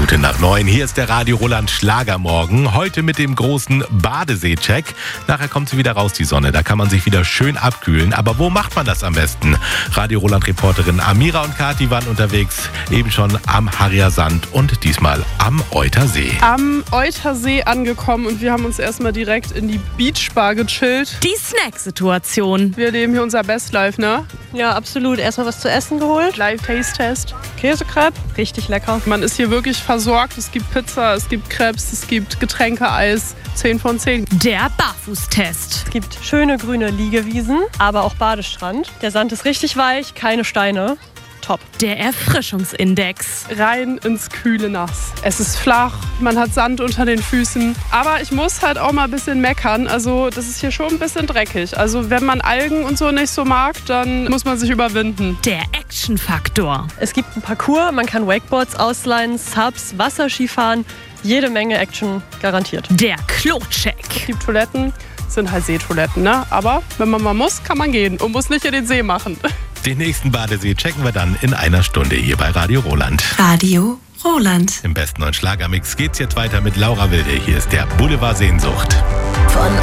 Minute nach 9. Hier ist der Radio Roland Schlagermorgen. Heute mit dem großen Badesee-Check. Nachher kommt sie wieder raus, die Sonne. Da kann man sich wieder schön abkühlen. Aber wo macht man das am besten? Radio Roland-Reporterin Amira und Kathi waren unterwegs. Eben schon am Harrier Sand und diesmal am Eutersee. Am Eutersee angekommen und wir haben uns erstmal direkt in die Beachbar gechillt. Die Snack-Situation. Wir leben hier unser Bestlife, ne? Ja, absolut. Erstmal was zu essen geholt. Live-Taste-Test. Käsekrepp, richtig lecker. Man ist hier wirklich versorgt. Es gibt Pizza, es gibt Crepes, es gibt Getränke-Eis. 10 von 10. Der Barfußtest. Es gibt schöne grüne Liegewiesen, aber auch Badestrand. Der Sand ist richtig weich, keine Steine. Top. Der Erfrischungsindex. Rein ins kühle Nass. Es ist flach, man hat Sand unter den Füßen. Aber ich muss halt auch mal ein bisschen meckern. Also das ist hier schon ein bisschen dreckig. Also wenn man Algen und so nicht so mag, dann muss man sich überwinden. Der Actionfaktor. Es gibt ein Parcours, man kann Wakeboards ausleihen, Subs, Wasserskifahren. Jede Menge Action garantiert. Der Klo-Check. Die Toiletten sind halt Seetoiletten, ne? Aber wenn man mal muss, kann man gehen und muss nicht in den See machen. Den nächsten Badesee checken wir dann in einer Stunde hier bei Radio Roland. Radio Roland. Im besten neuen Schlagermix geht's jetzt weiter mit Laura Wilde. Hier ist der Boulevard Sehnsucht.